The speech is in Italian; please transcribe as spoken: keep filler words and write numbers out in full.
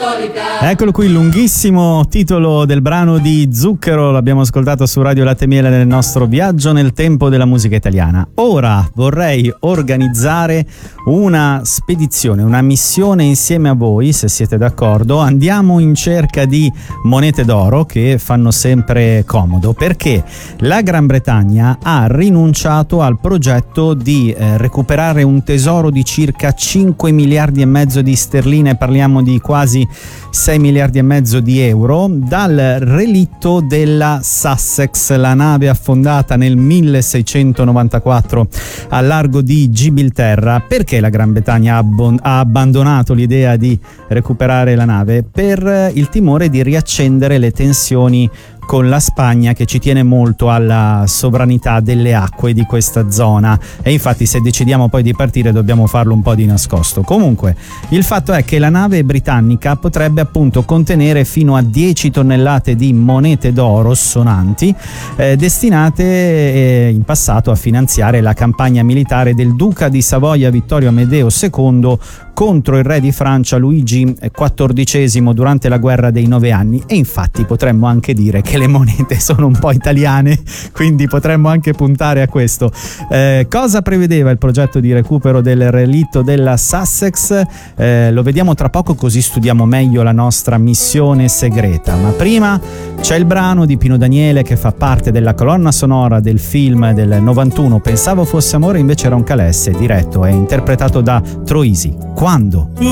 Eccolo qui, il lunghissimo titolo del brano di Zucchero, l'abbiamo ascoltato su Radio Latte e Miele nel nostro viaggio nel tempo della musica italiana. Ora vorrei organizzare una spedizione, una missione insieme a voi, se siete d'accordo. Andiamo in cerca di monete d'oro che fanno sempre comodo, perché la Gran Bretagna ha rinunciato al progetto di eh, recuperare un tesoro di circa cinque miliardi e mezzo di sterline, parliamo di quasi sei miliardi e mezzo di euro, dal relitto della Sussex, la nave affondata nel milleseicentonovantaquattro al largo di Gibilterra. Perché la Gran Bretagna ha, abbon- ha abbandonato l'idea di recuperare la nave? Per il timore di riaccendere le tensioni con la Spagna, che ci tiene molto alla sovranità delle acque di questa zona, e infatti se decidiamo poi di partire dobbiamo farlo un po' di nascosto. Comunque il fatto è che la nave britannica potrebbe appunto contenere fino a dieci tonnellate di monete d'oro sonanti, eh, destinate eh, in passato a finanziare la campagna militare del duca di Savoia Vittorio Amedeo secondo contro il re di Francia Luigi quattordicesimo durante la guerra dei nove anni. E infatti potremmo anche dire che le monete sono un po' italiane, quindi potremmo anche puntare a questo. Eh, cosa prevedeva il progetto di recupero del relitto della Sussex? Eh, lo vediamo tra poco, così studiamo meglio la nostra missione segreta. Ma prima c'è il brano di Pino Daniele che fa parte della colonna sonora del film del novantuno Pensavo fosse amore, invece era un calesse, diretto e interpretato da Troisi. Quando?